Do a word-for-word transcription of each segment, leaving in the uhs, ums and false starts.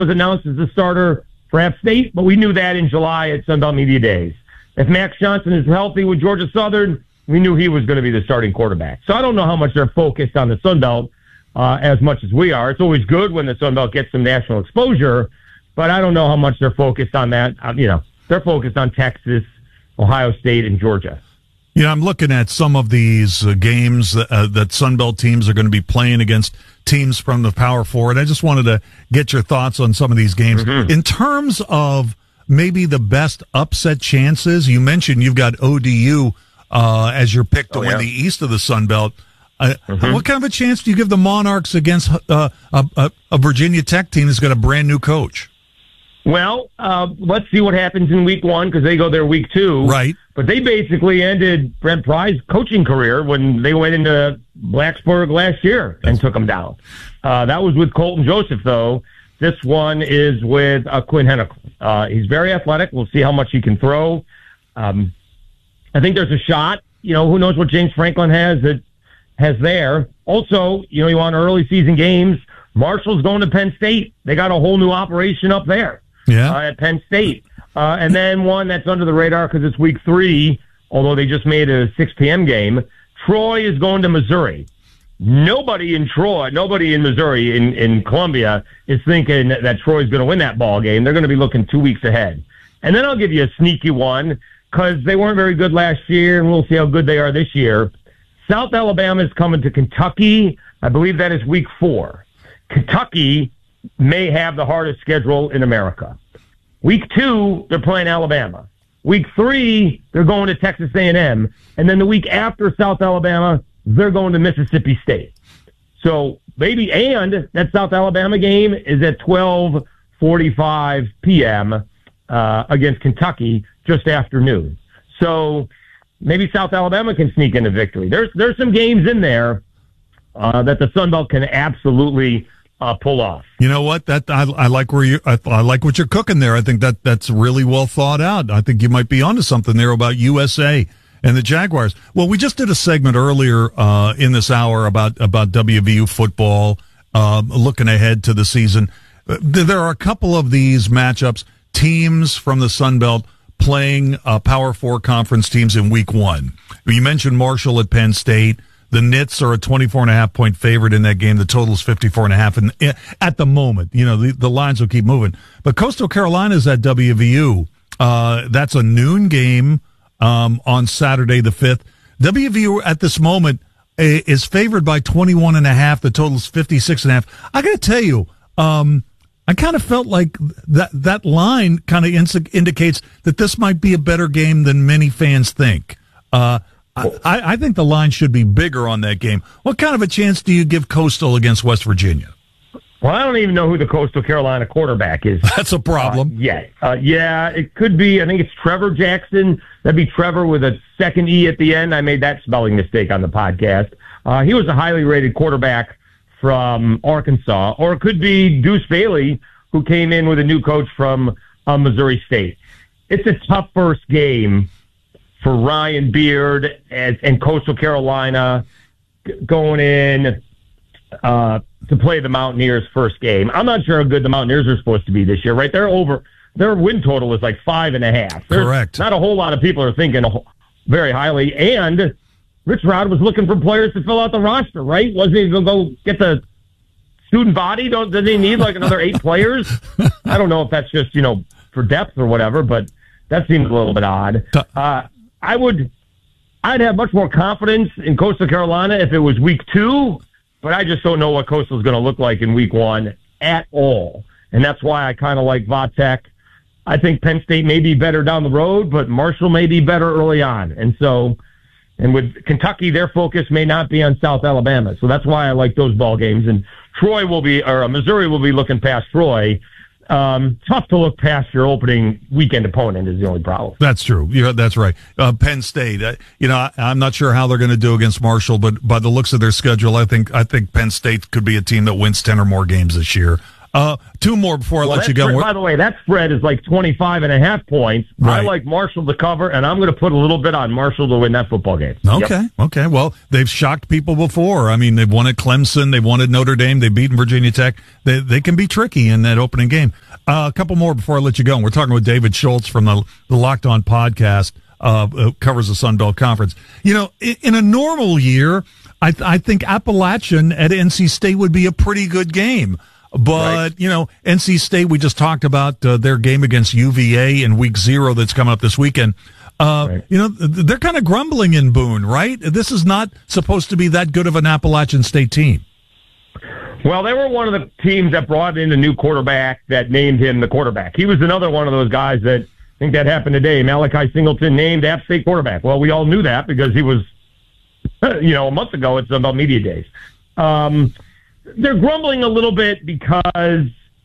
was announced as the starter for App State, but we knew that in July at Sunbelt Media Days. If Max Johnson is healthy with Georgia Southern, we knew he was going to be the starting quarterback. So I don't know how much they're focused on the Sunbelt uh, as much as we are. It's always good when the Sunbelt gets some national exposure, but I don't know how much they're focused on that. Uh, you know, they're focused on Texas, Ohio State, and Georgia. You know, I'm looking at some of these uh, games uh, that Sunbelt teams are going to be playing against teams from the Power Four, and I just wanted to get your thoughts on some of these games. Mm-hmm. In terms of maybe the best upset chances, you mentioned you've got O D U uh, as your pick to oh, win yeah. the East of the Sunbelt. Uh, mm-hmm. What kind of a chance do you give the Monarchs against uh, a, a, a Virginia Tech team that's got a brand new coach? Well, uh, let's see what happens in week one because they go there week two. Right. But they basically ended Brent Pry's coaching career when they went into Blacksburg last year and took them down. Uh, that was with Colton Joseph, though. This one is with uh, Quinn Hennicle. Uh, he's very athletic. We'll see how much he can throw. Um, I think there's a shot. You know, who knows what James Franklin has that has there. Also, you know, you want early season games. Marshall's going to Penn State. They got a whole new operation up there. Yeah. Uh, at Penn State. Uh, and then one that's under the radar because it's week three, although they just made a six p.m. game. Troy is going to Missouri. Nobody in Troy, nobody in Missouri, in, in Columbia, is thinking that Troy's going to win that ball game. They're going to be looking two weeks ahead. And then I'll give you a sneaky one because they weren't very good last year, and we'll see how good they are this year. South Alabama is coming to Kentucky. I believe that is week four. Kentucky may have the hardest schedule in America. Week two, they're playing Alabama. Week three, they're going to Texas A and M. And then the week after South Alabama, they're going to Mississippi State. So maybe, and that South Alabama game is at twelve forty-five p.m. Uh, against Kentucky just after noon. So maybe South Alabama can sneak into victory. There's, there's some games in there uh, that the Sun Belt can absolutely Uh, pull off. You know what? That I, I like where you. I, I like what you're cooking there. I think that that's really well thought out. I think you might be onto something there about U S A and the Jaguars. Well, we just did a segment earlier uh, in this hour about about W V U football, uh, looking ahead to the season. There are a couple of these matchups. Teams from the Sun Belt playing uh, Power Four conference teams in Week One. You mentioned Marshall at Penn State. The Knits are a twenty-four and a half point favorite in that game. The total is fifty-four and a half. And at the moment, you know, the, the lines will keep moving. But Coastal Carolina is at W V U. Uh, that's a noon game um, on Saturday the fifth. W V U at this moment is favored by twenty-one and a half. The total is fifty-six and a half. I got to tell you, um, I kind of felt like that, that line kind of in- indicates that this might be a better game than many fans think. Uh, I, I think the line should be bigger on that game. What kind of a chance do you give Coastal against West Virginia? Well, I don't even know who the Coastal Carolina quarterback is. That's a problem. Uh, yeah. Uh, yeah, it could be. I think it's Trevor Jackson. That'd be Trevor with a second E at the end. I made that spelling mistake on the podcast. Uh, he was a highly rated quarterback from Arkansas. Or it could be Deuce Bailey, who came in with a new coach from uh, Missouri State. It's a tough first game for Ryan Beard and, and Coastal Carolina going in uh, to play the Mountaineers first game. I'm not sure how good the Mountaineers are supposed to be this year, right? They're over. Their win total is like five and a half. There's Correct. Not a whole lot of people are thinking very highly. And Rich Rod was looking for players to fill out the roster, right? Wasn't he going to go get the student body? Don't, does he need like another eight players? I don't know if that's just, you know, for depth or whatever, but that seems a little bit odd. Uh, I would, I'd have much more confidence in Coastal Carolina if it was week two, but I just don't know what Coastal is going to look like in week one at all. And that's why I kind of like Vatek. I think Penn State may be better down the road, but Marshall may be better early on. And so, and with Kentucky, their focus may not be on South Alabama. So that's why I like those ball games. And Troy will be, or Missouri will be looking past Troy. Um, tough to look past your opening weekend opponent is the only problem. That's true. Yeah, that's right. Uh, Penn State. Uh, you know, I, I'm not sure how they're going to do against Marshall, but by the looks of their schedule, I think I think Penn State could be a team that wins ten or more games this year. Uh, two more before I well, let you go. Spread, by the way, that spread is like twenty-five and a half points. Right. I like Marshall to cover, and I'm going to put a little bit on Marshall to win that football game. Okay, yep. okay. Well, they've shocked people before. I mean, they've won at Clemson. They've won at Notre Dame. They've beaten Virginia Tech. They, they can be tricky in that opening game. Uh, a couple more before I let you go. And we're talking with David Schultz from the, the Locked On podcast, uh, uh, covers the Sun Belt Conference. You know, in, in a normal year, I, th- I think Appalachian at N C State would be a pretty good game. But, right. you know, N C State, we just talked about uh, their game against U V A in week zero that's coming up this weekend. Uh, right. You know, they're kind of grumbling in Boone, right? This is not supposed to be that good of an Appalachian State team. Well, they were one of the teams that brought in a new quarterback that named him the quarterback. He was another one of those guys that, I think that happened today, Malachi Singleton named App State quarterback. Well, we all knew that because he was, you know, a month ago at Sun Belt Media Days. Um, they're grumbling a little bit because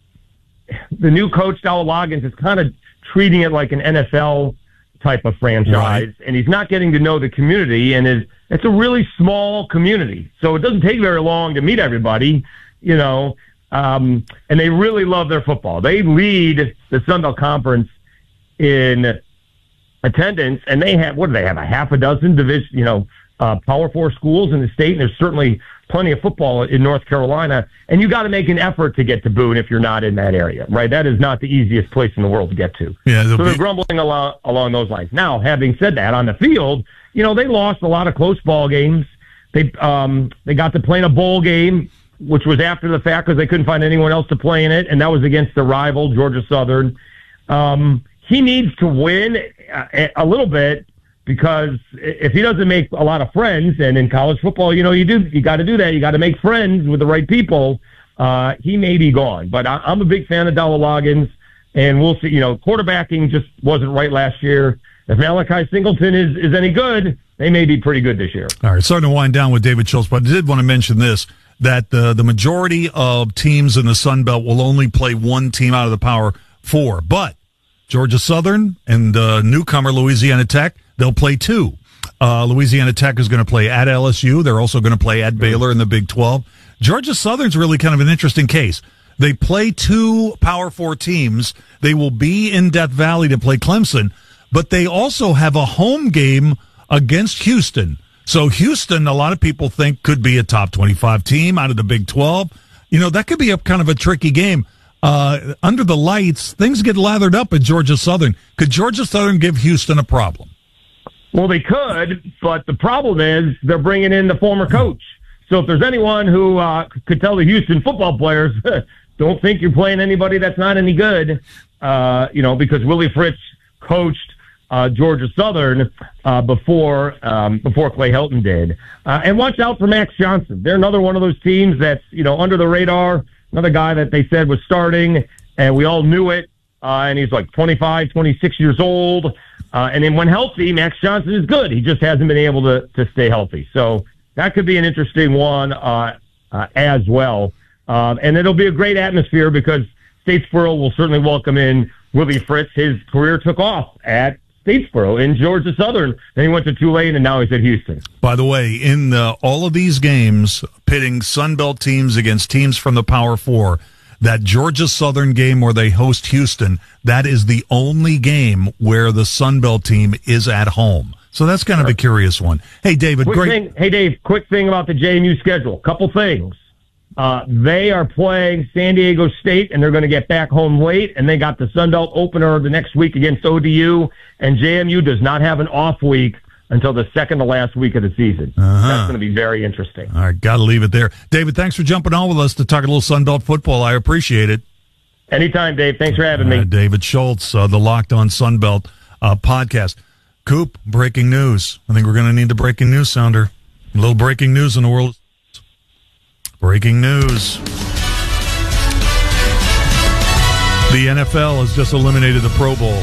the new coach, Dowell Loggins, is kind of treating it like an N F L type of franchise, right. and he's not getting to know the community, and is it's a really small community, so it doesn't take very long to meet everybody, you know, um, and they really love their football. They lead the Sun Belt Conference in attendance, and they have, what do they have, a half a dozen division, you know, uh, Power Four schools in the state, and there's certainly plenty of football in North Carolina, and you got to make an effort to get to Boone if you're not in that area, right? That is not the easiest place in the world to get to. Yeah, so they're be- grumbling along, along those lines. Now, having said that, on the field, you know, they lost a lot of close ball games. They um, they got to play in a bowl game, which was after the fact because they couldn't find anyone else to play in it, and that was against the rival, Georgia Southern. Um, he needs to win a, a little bit, because if he doesn't make a lot of friends, and in college football, you know, you do, you got to do that. You got to make friends with the right people. Uh, he may be gone, but I, I'm a big fan of Dowell Loggins, and we'll see. You know, quarterbacking just wasn't right last year. If Malachi Singleton is, is any good, they may be pretty good this year. All right, starting to wind down with David Schultz, but I did want to mention this, that the, the majority of teams in the Sun Belt will only play one team out of the Power Four, but Georgia Southern and uh, newcomer Louisiana Tech, they'll play two. Uh, Louisiana Tech is going to play at L S U. They're also going to play at Baylor in the Big twelve. Georgia Southern's really kind of an interesting case. They play two Power Four teams. They will be in Death Valley to play Clemson, but they also have a home game against Houston. So Houston, a lot of people think, could be a top twenty-five team out of the Big twelve. You know, that could be a kind of a tricky game. Uh, under the lights, things get lathered up at Georgia Southern. Could Georgia Southern give Houston a problem? Well, they could, but the problem is they're bringing in the former coach. So if there's anyone who uh, could tell the Houston football players, don't think you're playing anybody that's not any good, uh, you know, because Willie Fritz coached uh, Georgia Southern uh, before um, before Clay Helton did. Uh, and watch out for Max Johnson. They're another one of those teams that's, you know, under the radar. Another guy that they said was starting, and we all knew it. Uh, and he's like twenty-five, twenty-six years old. Uh, and then when healthy, Max Johnson is good. He just hasn't been able to, to stay healthy. So that could be an interesting one uh, uh, as well. Um, and it'll be a great atmosphere because Statesboro will certainly welcome in Willie Fritz. His career took off at Statesboro in Georgia Southern. Then he went to Tulane, and now he's at Houston. By the way, in the, all of these games, pitting Sun Belt teams against teams from the Power Four, that Georgia Southern game where they host Houston, that is the only game where the Sun Belt team is at home. So that's kind of a curious one. Hey, David, quick great. Thing, hey, Dave, quick thing about the J M U schedule. Couple things. Uh, they are playing San Diego State, and they're going to get back home late, and they got the Sun Belt opener the next week against O D U, and J M U does not have an off week until the second to last week of the season. Uh-huh. That's going to be very interesting. All right, got to leave it there. David, thanks for jumping on with us to talk a little Sun Belt football. I appreciate it. Anytime, Dave. Thanks for having me. Uh, David Schultz, uh, the Locked On Sun Belt uh, podcast. Coop, breaking news. I think we're going to need the breaking news sounder. A little breaking news in the world. Breaking news. The N F L has just eliminated the Pro Bowl.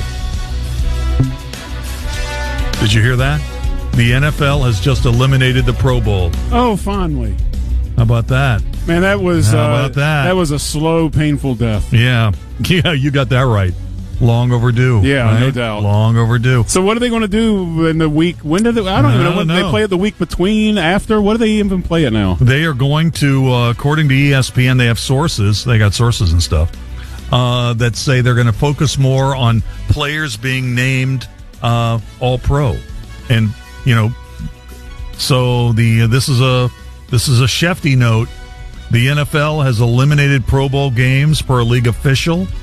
Did you hear that? The N F L has just eliminated the Pro Bowl. Oh, fondly. How about that? Man, that was How uh, about that? That was a slow, painful death. Yeah. Yeah, you got that right. long overdue. Yeah, right? no doubt. Long overdue. So what are they going to do in the week? When do they? I don't I even know. don't When do know. they play it? The week between, after? What do they even play it now? They are going to, uh, according to E S P N, they have sources. They got sources and stuff uh, that say they're going to focus more on players being named uh, All-Pro, and you know, so the uh, this is a this is a Shefty note. The N F L has eliminated Pro Bowl games per a league official.